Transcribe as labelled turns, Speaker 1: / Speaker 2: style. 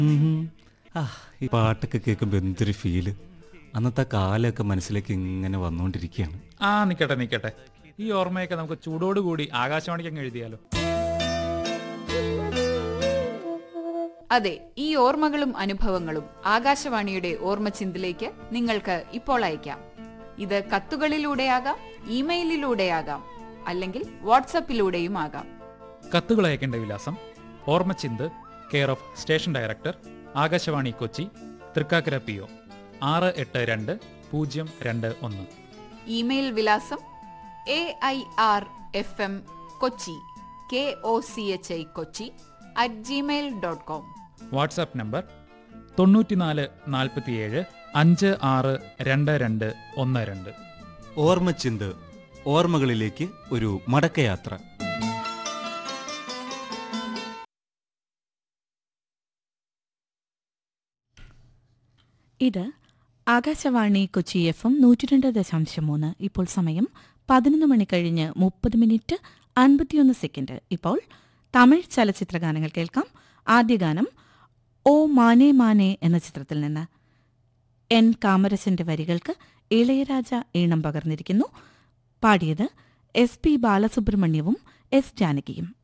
Speaker 1: ഈ പാട്ടൊക്കെ കേൾക്കുമ്പോൾ എന്തൊരു ഫീല്. അന്നത്തെ കാലമൊക്കെ മനസ്സിലേക്ക് ഇങ്ങനെ വന്നുകൊണ്ടിരിക്കുകയാണ്.
Speaker 2: നിക്കട്ടെ, ഈ ഓർമ്മയൊക്കെ നമുക്ക് ചൂടോടുകൂടി ആകാശവാണിക്ക് അങ്ങ് എഴുതിയാലോ?
Speaker 3: അതെ, ഈ ഓർമ്മകളും അനുഭവങ്ങളും ആകാശവാണിയുടെ ഓർമ്മച്ചിന്തിലേക്ക് നിങ്ങൾക്ക് ഇപ്പോൾ അയക്കാം. ഇത് കത്തുകളിലൂടെയാകാം, ഇമെയിലിലൂടെയാകാം, അല്ലെങ്കിൽ വാട്സപ്പിലൂടെയും ആകാം.
Speaker 2: കത്തുകൾ അയക്കേണ്ട വിലാസം: ഓർമ്മച്ചിന്ത്, care of station director, Akashvani Kochi, Thrikkakara PO 682-021.
Speaker 3: Email വിലാസം AIRFM Kochi KOCHI Kochi @gmail.com.
Speaker 2: WhatsApp number 9447 562212.
Speaker 1: ഓർമ്മച്ചിന്ത്, ഓർമ്മകളിലേക്ക് ഒരു മടക്കയാത്ര.
Speaker 4: ഇത് ആകാശവാണി കൊച്ചി FM 102.3. ഇപ്പോൾ സമയം 11 മണി കഴിഞ്ഞ് 30:51. ഇപ്പോൾ തമിഴ് ചലച്ചിത്ര ഗാനങ്ങൾ കേൾക്കാം. ആദ്യ ഗാനം ഓ മാനേ മാനേ എന്ന ചിത്രത്തിൽ നിന്ന്. N. കാമരസന്റെ വരികൾക്ക് ഇളയരാജ ഈണം പകർന്നിരിക്കുന്നു. പാടിയത് SP ബാലസുബ്രഹ്മണ്യവും S. ജാനകിയും.